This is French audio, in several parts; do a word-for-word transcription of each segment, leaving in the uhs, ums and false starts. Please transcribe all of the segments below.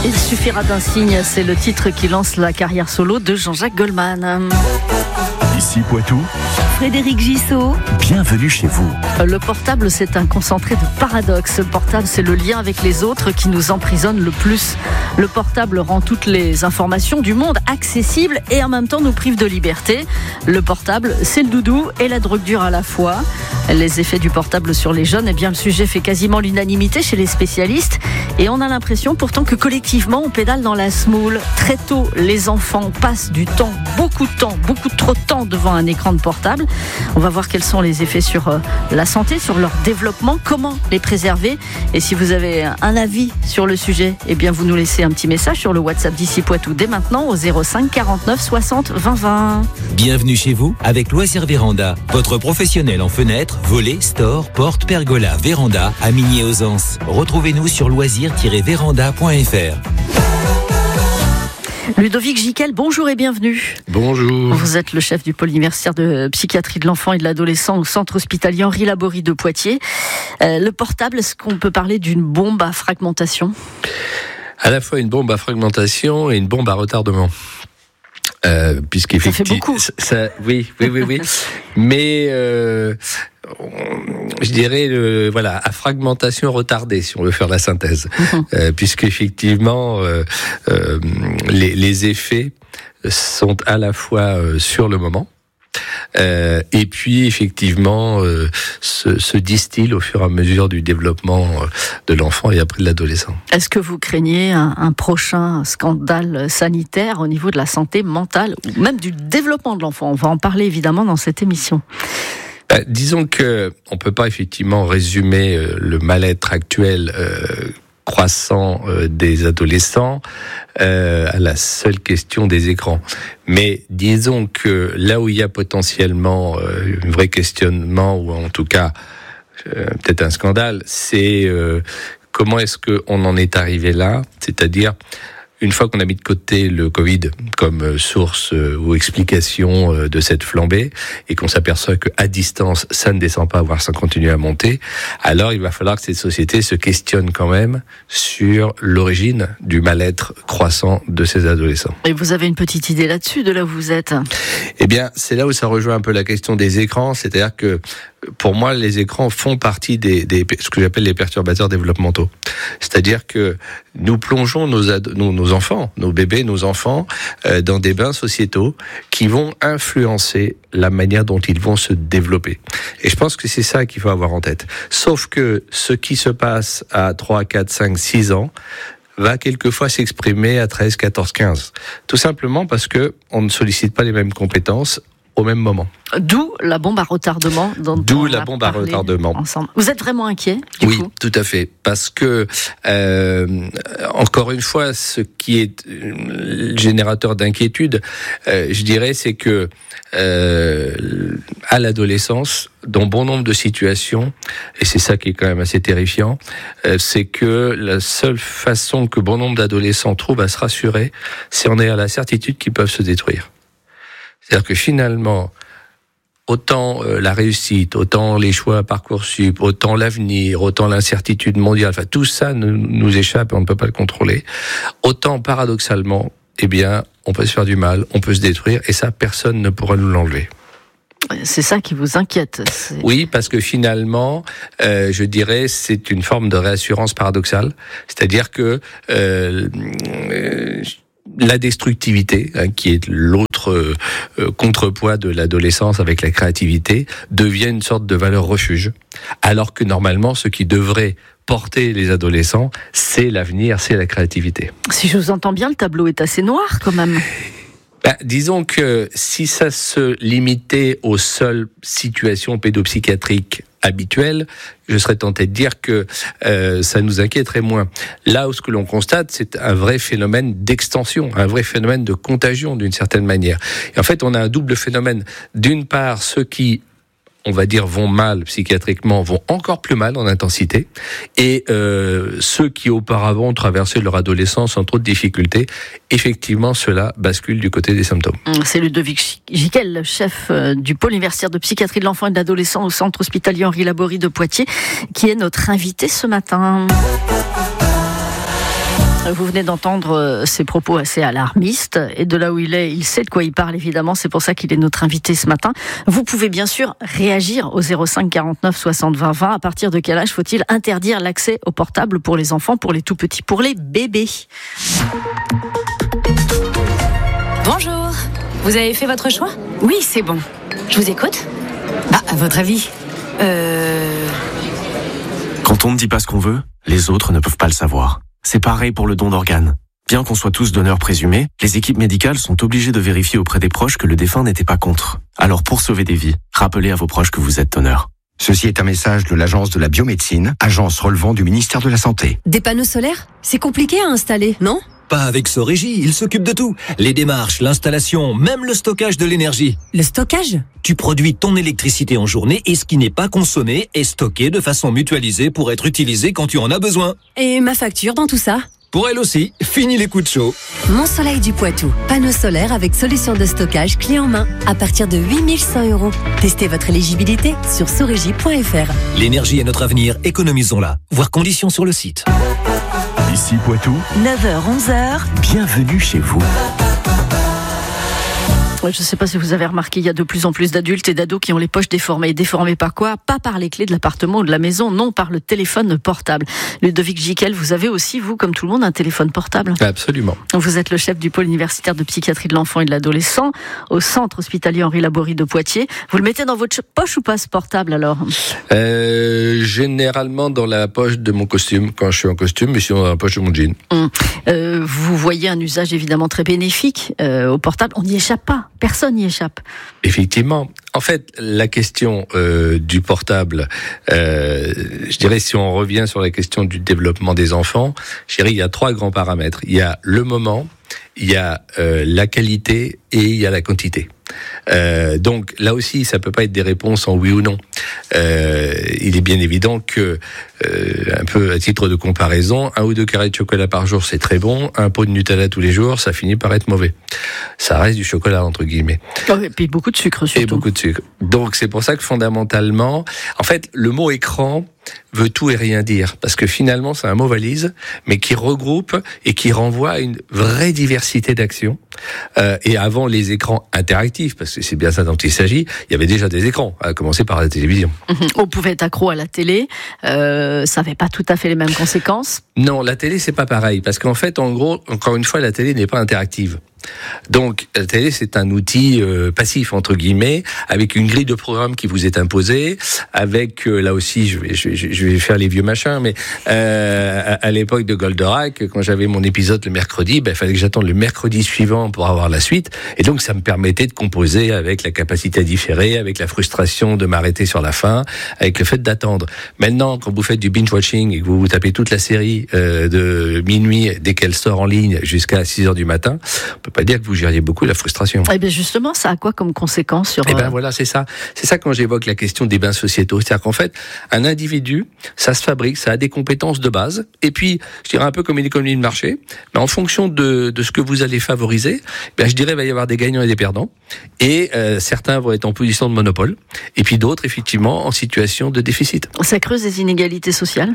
Il suffira d'un signe, c'est le titre qui lance la carrière solo de Jean-Jacques Goldman. Ici Poitou, Frédéric Gissot. Bienvenue chez vous. Le portable, c'est un concentré de paradoxes. Le portable, c'est le lien avec les autres qui nous emprisonne le plus. Le portable rend toutes les informations du monde accessibles et en même temps nous prive de liberté. Le portable, c'est le doudou et la drogue dure à la fois. Les effets du portable sur les jeunes, eh bien, le sujet fait quasiment l'unanimité chez les spécialistes. Et on a l'impression pourtant que collectivement, on pédale dans la semoule. Très tôt, les enfants passent du temps, beaucoup de temps, beaucoup trop de temps devant un écran de portable. On va voir quels sont les effets sur euh, la santé, sur leur développement, comment les préserver. Et si vous avez un avis sur le sujet, eh bien vous nous laissez un petit message sur le WhatsApp d'Ici Poitou dès maintenant au zéro cinq quarante-neuf soixante vingt vingt. Bienvenue chez vous avec Loisirs Véranda, votre professionnel en fenêtres, volets, stores, portes, pergolas, véranda à Migné-aux-Anses. Retrouvez-nous sur loisirs tiret véranda point f r. Ludovic Giquel, bonjour et bienvenue. Bonjour. Vous êtes le chef du pôle universitaire de psychiatrie de l'enfant et de l'adolescent au centre hospitalier Henri Laborie de Poitiers. Euh, le portable, est-ce qu'on peut parler d'une bombe à fragmentation ? À la fois une bombe à fragmentation et une bombe à retardement. Euh, puisqu'effectivement, ça fait beaucoup. Ça, oui, oui, oui, oui. Mais euh, je dirais, le, voilà, à fragmentation retardée, si on veut faire la synthèse, mm-hmm. euh, puisqu'effectivement, euh, euh, les, les effets sont à la fois euh, sur le moment. Euh, et puis effectivement euh, se, se distille au fur et à mesure du développement euh, de l'enfant et après de l'adolescent. Est-ce que vous craignez un, un prochain scandale sanitaire au niveau de la santé mentale ou même du développement de l'enfant ? On va en parler évidemment dans cette émission. Euh, disons que on peut pas effectivement résumer euh, le mal-être actuel euh, croissant euh, des adolescents euh, à la seule question des écrans. Mais disons que là où il y a potentiellement euh, un vrai questionnement, ou en tout cas euh, peut-être un scandale, c'est euh, comment est-ce qu'on en est arrivé là, c'est-à-dire une fois qu'on a mis de côté le Covid comme source ou explication de cette flambée et qu'on s'aperçoit qu'à distance, ça ne descend pas, voire ça continue à monter, alors il va falloir que cette société se questionne quand même sur l'origine du mal-être croissant de ces adolescents. Et vous avez une petite idée là-dessus, de là où vous êtes ? Eh bien, c'est là où ça rejoint un peu la question des écrans, c'est-à-dire que pour moi, les écrans font partie des, des ce que j'appelle les perturbateurs développementaux. C'est-à-dire que nous plongeons nos, ad, nos, nos enfants, nos bébés, nos enfants, euh, dans des bains sociétaux qui vont influencer la manière dont ils vont se développer. Et je pense que c'est ça qu'il faut avoir en tête. Sauf que ce qui se passe à trois, quatre, cinq, six ans va quelquefois s'exprimer à treize, quatorze, quinze. Tout simplement parce que on ne sollicite pas les mêmes compétences au même moment. D'où la bombe à retardement. Dont D'où on la a bombe à retardement. Ensemble. Vous êtes vraiment inquiet du Oui, coup ? tout à fait. Parce que, euh, encore une fois, ce qui est générateur d'inquiétude, euh, je dirais, c'est que euh, à l'adolescence, dans bon nombre de situations, et c'est ça qui est quand même assez terrifiant, euh, c'est que la seule façon que bon nombre d'adolescents trouvent à se rassurer, c'est en ayant la certitude qu'ils peuvent se détruire. C'est-à-dire que finalement, autant euh, la réussite, autant les choix à Parcoursup, autant l'avenir, autant l'incertitude mondiale, enfin tout ça nous, nous échappe et on ne peut pas le contrôler. Autant paradoxalement, eh bien, on peut se faire du mal, on peut se détruire et ça, personne ne pourra nous l'enlever. C'est ça qui vous inquiète. C'est... Oui, parce que finalement, euh, je dirais, c'est une forme de réassurance paradoxale. C'est-à-dire que euh, euh, la destructivité, hein, qui est l'autre euh, contrepoids de l'adolescence avec la créativité, devient une sorte de valeur refuge. Alors que normalement, ce qui devrait porter les adolescents, c'est l'avenir, c'est la créativité. Si je vous entends bien, le tableau est assez noir quand même. Ben, disons que si ça se limitait aux seules situations pédopsychiatriques habituelles, je serais tenté de dire que euh, ça nous inquiéterait moins. Là où ce que l'on constate, c'est un vrai phénomène d'extension, un vrai phénomène de contagion d'une certaine manière. Et en fait, on a un double phénomène. D'une part, ceux qui, on va dire, vont mal psychiatriquement, vont encore plus mal en intensité. Et euh, ceux qui auparavant ont traversé leur adolescence sans trop de difficultés, effectivement, ceux-là basculent du côté des symptômes. C'est Ludovic Giquel, chef du pôle universitaire de psychiatrie de l'enfant et de l'adolescent au centre hospitalier Henri Laborie de Poitiers, qui est notre invité ce matin. Vous venez d'entendre ces propos assez alarmistes et de là où il est, il sait de quoi il parle évidemment, c'est pour ça qu'il est notre invité ce matin. Vous pouvez bien sûr réagir au zéro cinq quarante-neuf soixante vingt vingt. À partir de quel âge faut-il interdire l'accès au portable pour les enfants, pour les tout petits, pour les bébés? Bonjour, vous avez fait votre choix? Oui, c'est bon. Je vous écoute. Ah, à votre avis Euh... Quand on ne dit pas ce qu'on veut, les autres ne peuvent pas le savoir. C'est pareil pour le don d'organes. Bien qu'on soit tous donneurs présumés, les équipes médicales sont obligées de vérifier auprès des proches que le défunt n'était pas contre. Alors pour sauver des vies, rappelez à vos proches que vous êtes donneur. Ceci est un message de l'Agence de la biomédecine, agence relevant du ministère de la Santé. Des panneaux solaires? C'est compliqué à installer, non? Pas avec Sorégie, il s'occupe de tout. Les démarches, l'installation, même le stockage de l'énergie. Le stockage? Tu produis ton électricité en journée et ce qui n'est pas consommé est stocké de façon mutualisée pour être utilisé quand tu en as besoin. Et ma facture dans tout ça? Pour elle aussi, fini les coups de chaud. Mon Soleil du Poitou. Panneaux solaires avec solution de stockage clé en main. À partir de huit mille cent euros. Testez votre éligibilité sur sorégie point f r. L'énergie est notre avenir, économisons-la. Voir conditions sur le site. Ici Poitou, neuf heures onze heures. bienvenue chez vous. Je ne sais pas si vous avez remarqué, il y a de plus en plus d'adultes et d'ados qui ont les poches déformées. Déformées par quoi? Pas par les clés de l'appartement ou de la maison, non, par le téléphone portable. Ludovic Giquel, vous avez aussi, vous, comme tout le monde, un téléphone portable? Absolument. Vous êtes le chef du pôle universitaire de psychiatrie de l'enfant et de l'adolescent au centre hospitalier Henri Laborie de Poitiers. Vous le mettez dans votre poche ou pas, ce portable, alors? euh, Généralement dans la poche de mon costume, quand je suis en costume, mais sinon dans la poche de mon jean. Hum. Euh, vous voyez un usage évidemment très bénéfique euh, au portable. On n'y échappe pas. Personne n'y échappe. Effectivement. En fait, la question euh, du portable, euh, je dirais, si on revient sur la question du développement des enfants, je dirais, il y a trois grands paramètres. Il y a le moment, il y a euh, la qualité et il y a la quantité. Euh, donc là aussi, ça peut pas être des réponses en oui ou non. Euh, il est bien évident que, euh, un peu à titre de comparaison, un ou deux carrés de chocolat par jour, c'est très bon. Un pot de Nutella tous les jours, ça finit par être mauvais. Ça reste du chocolat entre guillemets. Oh, et puis beaucoup de sucre surtout. Et beaucoup de sucre. Donc c'est pour ça que fondamentalement, en fait, le mot écran veut tout et rien dire, parce que finalement c'est un mot valise, mais qui regroupe et qui renvoie à une vraie diversité d'actions. Euh, et avant les écrans interactifs, parce que c'est bien ça dont il s'agit, il y avait déjà des écrans, à commencer par la télévision. Mmh. On pouvait être accro à la télé, euh, ça n'avait pas tout à fait les mêmes conséquences. Non, la télé c'est pas pareil, parce qu'en fait, en gros, encore une fois, la télé n'est pas interactive. Donc, la télé, c'est un outil euh, passif, entre guillemets, avec une grille de programme qui vous est imposée, avec, euh, là aussi, je vais, je, je vais faire les vieux machins, mais euh, à, à l'époque de Goldorak, quand j'avais mon épisode le mercredi, ben, il fallait que j'attende le mercredi suivant pour avoir la suite, et donc ça me permettait de composer avec la capacité à différer, avec la frustration de m'arrêter sur la fin, avec le fait d'attendre. Maintenant, quand vous faites du binge-watching et que vous vous tapez toute la série euh, de minuit, dès qu'elle sort en ligne, jusqu'à six heures du matin, on peut pas dire que vous gériez beaucoup la frustration. Eh bien justement, ça a quoi comme conséquence sur... Eh ben voilà, c'est ça. C'est ça quand j'évoque la question des bains sociétaux. C'est-à-dire qu'en fait, un individu, ça se fabrique, ça a des compétences de base. Et puis, je dirais un peu comme une économie de marché, mais en fonction de, de ce que vous allez favoriser, ben je dirais il va y avoir des gagnants et des perdants. Et euh, certains vont être en position de monopole. Et puis d'autres, effectivement, en situation de déficit. Ça creuse les inégalités sociales?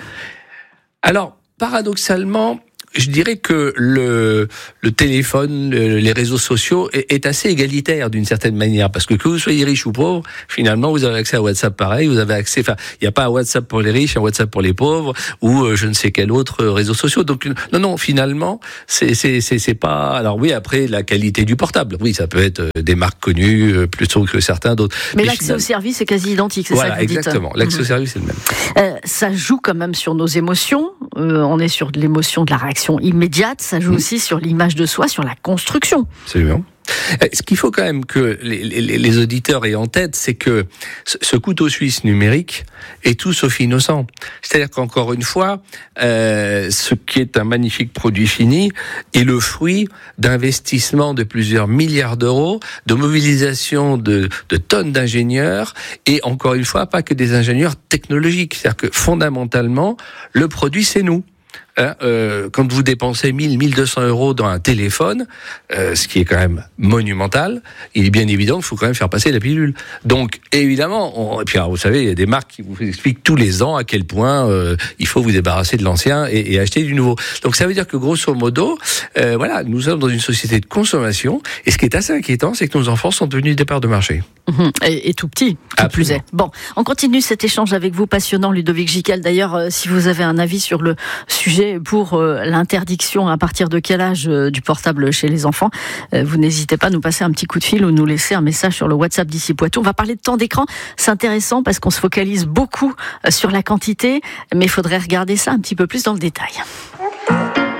Alors, paradoxalement, je dirais que le, le téléphone, le, les réseaux sociaux est, est assez égalitaire d'une certaine manière, parce que que vous soyez riche ou pauvre, finalement vous avez accès à WhatsApp pareil, vous avez accès, enfin il n'y a pas un WhatsApp pour les riches, un WhatsApp pour les pauvres, ou euh, je ne sais quel autre réseau social. Donc non non, finalement c'est c'est c'est c'est pas. Alors oui, après la qualité du portable, oui ça peut être des marques connues euh, plutôt que certains d'autres. Mais, Mais l'accès finalement, au service est quasi identique, c'est voilà, ça que vous dites. Exactement, l'accès mmh. au service c'est le même. Euh, ça joue quand même sur nos émotions. Euh, on est sur de l'émotion, de la réaction immédiate, ça joue mmh. aussi sur l'image de soi, sur la construction. Absolument. Ce qu'il faut quand même que les, les, les auditeurs aient en tête, c'est que ce couteau suisse numérique est tout sauf innocent. C'est-à-dire qu'encore une fois, euh, ce qui est un magnifique produit fini est le fruit d'investissements de plusieurs milliards d'euros, de mobilisation de, de tonnes d'ingénieurs, et encore une fois, pas que des ingénieurs technologiques. C'est-à-dire que fondamentalement, le produit, c'est nous. Hein, euh, quand vous dépensez mille, mille deux cents euros dans un téléphone, euh, ce qui est quand même monumental, il est bien évident qu'il faut quand même faire passer la pilule. Donc, évidemment, on, et puis alors, vous savez, il y a des marques qui vous expliquent tous les ans à quel point euh, il faut vous débarrasser de l'ancien et, et acheter du nouveau. Donc, ça veut dire que grosso modo, euh, voilà, nous sommes dans une société de consommation, et ce qui est assez inquiétant, c'est que nos enfants sont devenus des parts de marché. Mmh, et, et tout petit, qui plus est. Bon, on continue cet échange avec vous, passionnant, Ludovic Gical. D'ailleurs, euh, si vous avez un avis sur le sujet pour euh, l'interdiction, à partir de quel âge euh, du portable chez les enfants, euh, vous n'hésitez pas à nous passer un petit coup de fil ou nous laisser un message sur le WhatsApp d'ici Poitou. On va parler de temps d'écran. C'est intéressant parce qu'on se focalise beaucoup euh, sur la quantité, mais il faudrait regarder ça un petit peu plus dans le détail.